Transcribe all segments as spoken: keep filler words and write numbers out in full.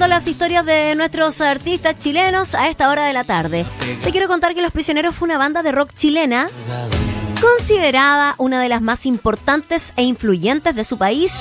Repasando las historias de nuestros artistas chilenos a esta hora de la tarde. Te quiero contar que Los Prisioneros fue una banda de rock chilena considerada una de las más importantes e influyentes de su país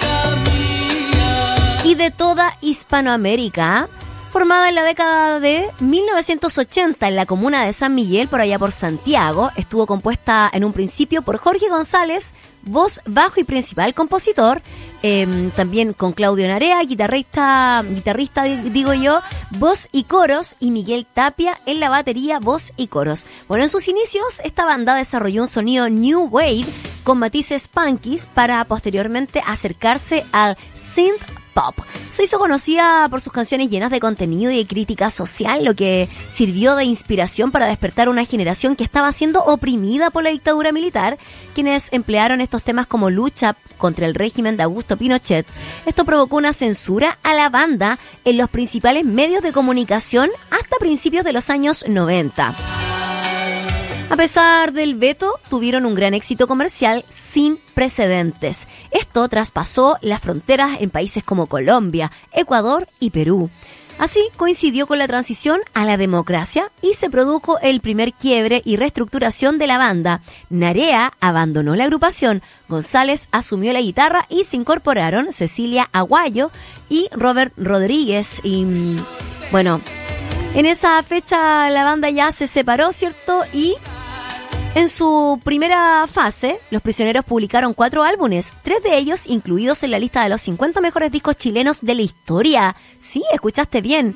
y de toda Hispanoamérica, formada en la década de mil novecientos ochenta en la comuna de San Miguel, por allá por Santiago. Estuvo compuesta en un principio por Jorge González, voz, bajo y principal compositor, eh, también con Claudio Narea, guitarrista, guitarrista digo yo, voz y coros, y Miguel Tapia en la batería, voz y coros. Bueno, en sus inicios esta banda desarrolló un sonido New Wave con matices punkies para posteriormente acercarse al synth pop. Se hizo conocida por sus canciones llenas de contenido y de crítica social, lo que sirvió de inspiración para despertar una generación que estaba siendo oprimida por la dictadura militar, quienes emplearon estos temas como lucha contra el régimen de Augusto Pinochet. Esto provocó una censura a la banda en los principales medios de comunicación hasta principios de los años noventa. A pesar del veto, tuvieron un gran éxito comercial sin precedentes. Esto traspasó las fronteras en países como Colombia, Ecuador y Perú. Así coincidió con la transición a la democracia y se produjo el primer quiebre y reestructuración de la banda. Narea abandonó la agrupación, González asumió la guitarra y se incorporaron Cecilia Aguayo y Robert Rodríguez. Y bueno, en esa fecha la banda ya se separó, ¿cierto? Y en su primera fase, Los Prisioneros publicaron cuatro álbumes, tres de ellos incluidos en la lista de los cincuenta mejores discos chilenos de la historia. Sí, escuchaste bien.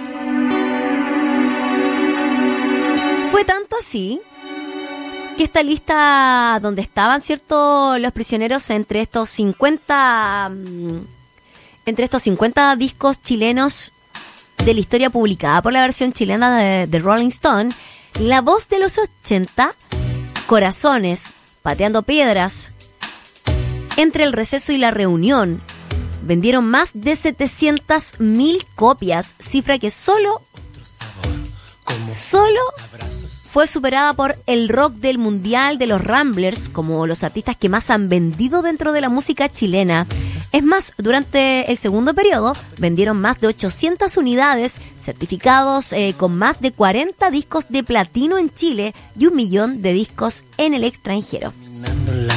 Fue tanto así que esta lista donde estaban, ¿cierto?, Los Prisioneros entre estos cincuenta entre estos cincuenta discos chilenos de la historia publicada por la versión chilena de, de Rolling Stone, La Voz de los ochenta, Corazones, Pateando Piedras, Entre el Receso y la Reunión, vendieron más de setecientas mil copias, cifra que solo, solo fue superada por el rock del Mundial de los Ramblers, como los artistas que más han vendido dentro de la música chilena. Es más, durante el segundo periodo vendieron más de ochocientas unidades, certificados eh, con más de cuarenta discos de platino en Chile y un millón de discos en el extranjero.